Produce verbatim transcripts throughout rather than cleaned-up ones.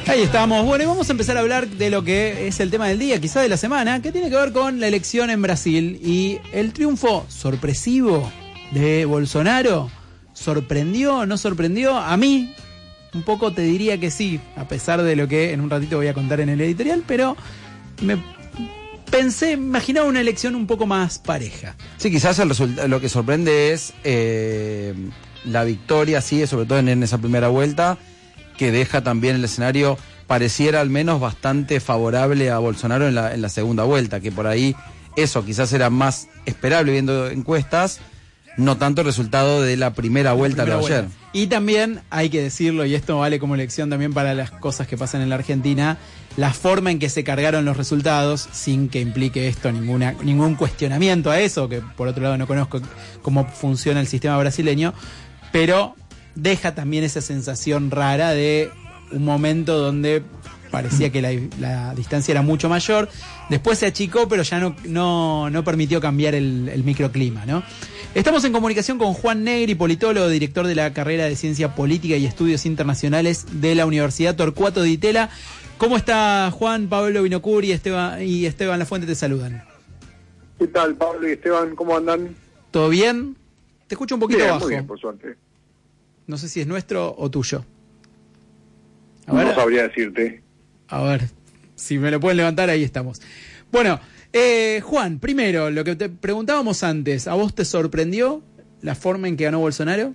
Ahí estamos. Bueno, y vamos a empezar a hablar de lo que es el tema del día, quizá de la semana, que tiene que ver con la elección en Brasil y el triunfo sorpresivo de Bolsonaro. ¿Sorprendió? ¿No sorprendió? A mí, un poco te diría que sí, a pesar de lo que en un ratito voy a contar en el editorial, pero me pensé, imaginaba una elección un poco más pareja. Sí, quizás el resulta- lo que sorprende es eh, la victoria, sí, sobre todo en, en esa primera vuelta, que deja también el escenario, pareciera al menos bastante favorable a Bolsonaro en la, en la segunda vuelta, que por ahí eso quizás era más esperable viendo encuestas, no tanto el resultado de la primera vuelta de ayer. Y también hay que decirlo, y esto vale como lección también para las cosas que pasan en la Argentina, la forma en que se cargaron los resultados, sin que implique esto ninguna ningún cuestionamiento a eso, que por otro lado no conozco cómo funciona el sistema brasileño, pero deja también esa sensación rara de un momento donde parecía que la, la distancia era mucho mayor, después se achicó, pero ya no, no, no permitió cambiar el, el microclima, ¿no? Estamos en comunicación con Juan Negri, politólogo, director de la carrera de Ciencia Política y Estudios Internacionales de la Universidad Torcuato Di Tella. ¿Cómo está Juan? Pablo Binocur y Esteban, y Esteban Lafuente te saludan. ¿Qué tal, Pablo y Esteban? ¿Cómo andan? ¿Todo bien? Te escucho un poquito bien, bajo. Muy bien, por suerte. No sé si es nuestro o tuyo. A No ver, sabría decirte. A ver, si me lo pueden levantar, ahí estamos. Bueno, eh, Juan, primero, lo que te preguntábamos antes, ¿a vos te sorprendió la forma en que ganó Bolsonaro?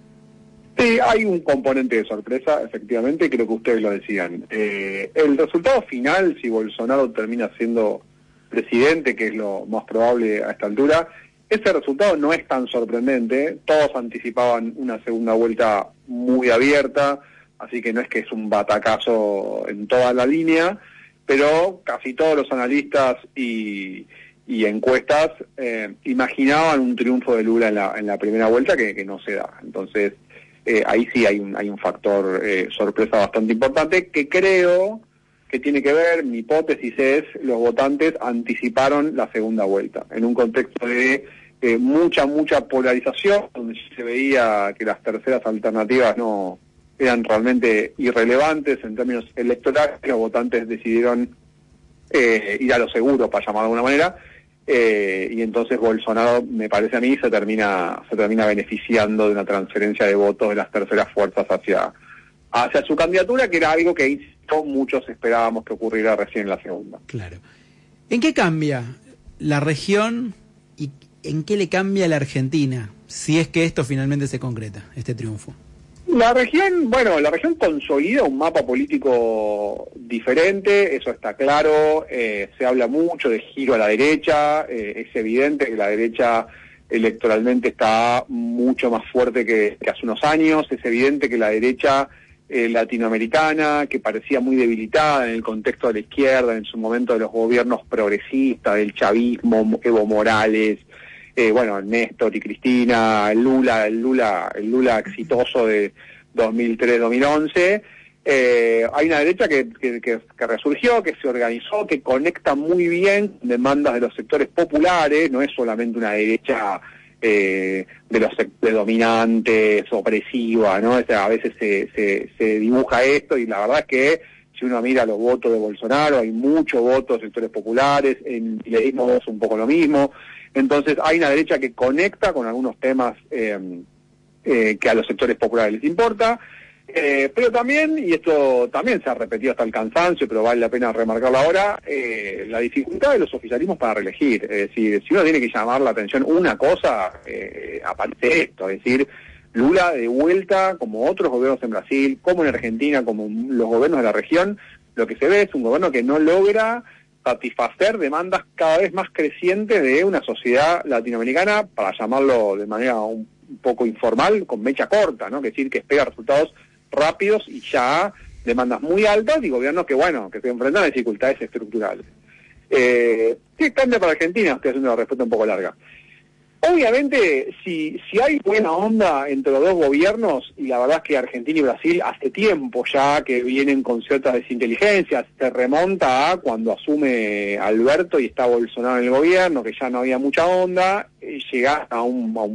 Sí, hay un componente de sorpresa, efectivamente, creo que ustedes lo decían. Eh, el resultado final, si Bolsonaro termina siendo presidente, que es lo más probable a esta altura, ese resultado no es tan sorprendente. Todos anticipaban una segunda vuelta muy abierta, así que no es que es un batacazo en toda la línea, pero casi todos los analistas y, y encuestas eh, imaginaban un triunfo de Lula en la, en la primera vuelta que, que no se da. Entonces, eh, ahí sí hay un, hay un factor eh, sorpresa bastante importante que creo que tiene que ver, mi hipótesis es, los votantes anticiparon la segunda vuelta, en un contexto de eh, mucha, mucha polarización, donde se veía que las terceras alternativas no eran realmente irrelevantes en términos electorales. Los votantes decidieron eh, ir a lo seguro, para llamar de alguna manera, eh, y entonces Bolsonaro, me parece a mí, se termina se termina beneficiando de una transferencia de votos de las terceras fuerzas hacia, hacia su candidatura, que era algo que insisto, muchos esperábamos que ocurriera recién en la segunda. Claro. ¿En qué cambia la región y en qué le cambia la Argentina, si es que esto finalmente se concreta, este triunfo? La región, bueno, la región consolida un mapa político diferente, eso está claro, eh, se habla mucho de giro a la derecha, eh, es evidente que la derecha electoralmente está mucho más fuerte que, que hace unos años, es evidente que la derecha eh, latinoamericana, que parecía muy debilitada en el contexto de la izquierda, en su momento de los gobiernos progresistas, del chavismo, Evo Morales, Eh, bueno, Néstor y Cristina, el Lula, el Lula, el Lula exitoso de dos mil tres dos mil once, eh, hay una derecha que, que, que, que resurgió, que se organizó, que conecta muy bien demandas de los sectores populares, no es solamente una derecha eh, de los sectores dominantes, opresiva, ¿no? O sea, a veces se, se, se dibuja esto y la verdad es que si uno mira los votos de Bolsonaro, hay muchos votos de sectores populares, en Leísmo es un poco lo mismo. Entonces hay una derecha que conecta con algunos temas eh, eh, que a los sectores populares les importa, eh, pero también, y esto también se ha repetido hasta el cansancio, pero vale la pena remarcarlo ahora, eh, la dificultad de los oficialismos para reelegir. Es decir, si uno tiene que llamar la atención una cosa, eh, aparece esto, es decir, Lula de vuelta, como otros gobiernos en Brasil, como en Argentina, como los gobiernos de la región, lo que se ve es un gobierno que no logra satisfacer demandas cada vez más crecientes de una sociedad latinoamericana, para llamarlo de manera un poco informal, con mecha corta, ¿no? Es decir, que espera resultados rápidos y ya demandas muy altas y gobiernos que, bueno, que se enfrentan a dificultades estructurales. Eh, ¿Qué cambia para Argentina? Estoy haciendo una respuesta un poco larga. Obviamente, si, si hay buena onda entre los dos gobiernos, y la verdad es que Argentina y Brasil hace tiempo ya que vienen con ciertas desinteligencias, se remonta a cuando asume Alberto y está Bolsonaro en el gobierno, que ya no había mucha onda, y llega a un, a un